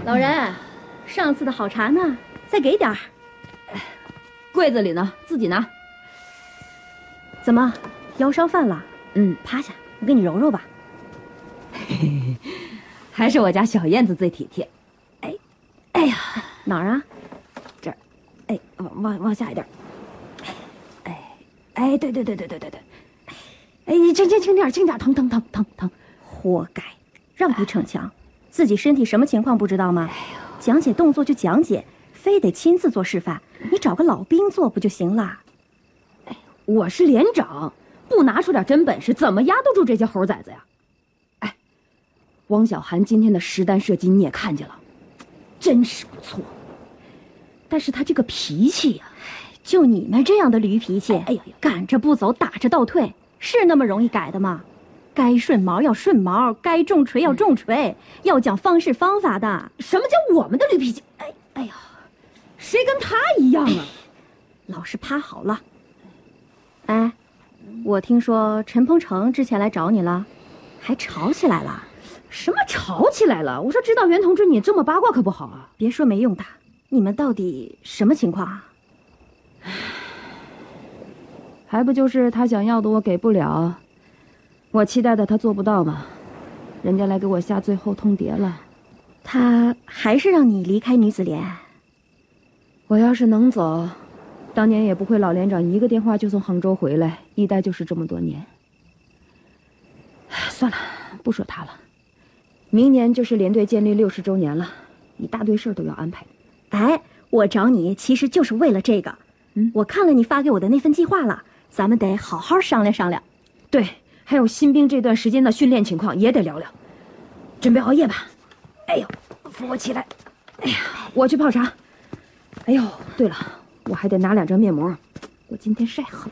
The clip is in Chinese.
老人，上次的好茶呢？再给点儿。 柜子里呢，自己拿。 怎么，腰伤犯了？趴下，我给你揉揉吧。 还是我家小燕子最体贴。哎呀， 哪儿啊？ 这儿。往下一点。对。轻点，疼。 活该，让你逞强，自己身体什么情况不知道吗？讲解动作就讲解，非得亲自做示范，你找个老兵做不就行了？ 我是连长，不拿出点真本事，怎么压得住这些猴崽子呀？汪小涵今天的实弹射击你也看见了，真是不错。但是他这个脾气呀， 就你们这样的驴脾气，赶着不走，打着倒退，是那么容易改的吗？该顺毛要顺毛，该重锤要重锤，要讲方式方法的。 什么叫我们的驴脾气？谁跟他一样啊？ 老实趴好了。我听说陈鹏程之前来找你了，还吵起来了。 什么吵起来了？我说知道袁同志你这么八卦可不好啊。 别说没用的，你们到底什么情况啊？ 还不就是他想要的我给不了，我期待的他做不到嘛，人家来给我下最后通牒了。 他还是让你离开女子连。 我要是能走，当年也不会老连长一个电话就从杭州回来，一待就是这么多年。算了，不说他了。明年就是连队建立60周年了，一大堆事儿都要安排。 我找你其实就是为了这个。我看了你发给我的那份计划了，咱们得好好商量商量。 对，还有新兵这段时间的训练情况也得聊聊。准备熬夜吧。扶我起来。我去泡茶。对了，我还得拿2张面膜，我今天晒黑了。